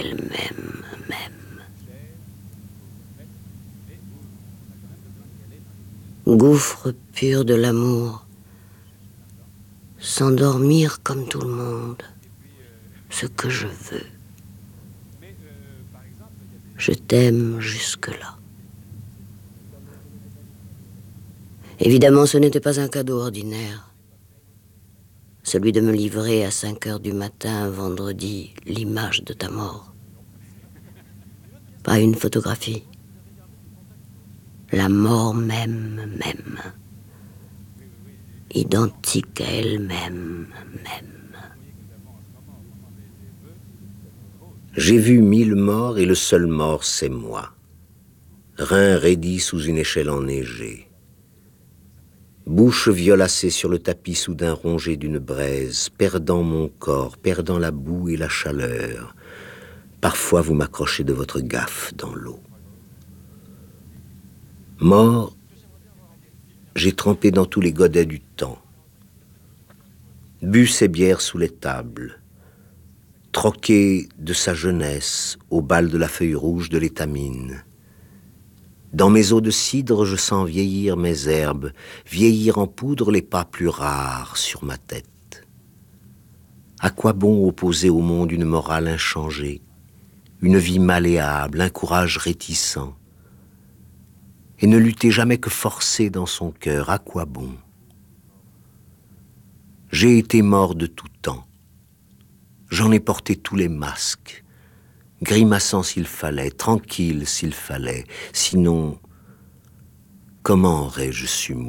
qu'elle-même, même. Gouffre pur de l'amour, s'endormir comme tout le monde, ce que je veux. Je t'aime jusque-là. Évidemment, ce n'était pas un cadeau ordinaire. Celui de me livrer à 5 heures du matin, un vendredi, l'image de ta mort. Pas une photographie. La mort même. Identique à elle-même, même. J'ai vu 1000 morts et le seul mort, c'est moi. Rein raidi sous une échelle enneigée. Bouche violacée sur le tapis soudain rongé d'une braise, perdant mon corps, perdant la boue et la chaleur. Parfois vous m'accrochez de votre gaffe dans l'eau. Mort, j'ai trempé dans tous les godets du temps. Bu ses bières sous les tables. Troqué de sa jeunesse au bal de la feuille rouge de l'étamine. Dans mes eaux de cidre, je sens vieillir mes herbes, vieillir en poudre les pas plus rares sur ma tête. À quoi bon opposer au monde une morale inchangée, une vie malléable, un courage réticent, et ne lutter jamais que forcé dans son cœur, à quoi bon? J'ai été mort de tout temps. J'en ai porté tous les masques, grimaçant s'il fallait, tranquille s'il fallait, sinon, comment aurais-je su mourir ?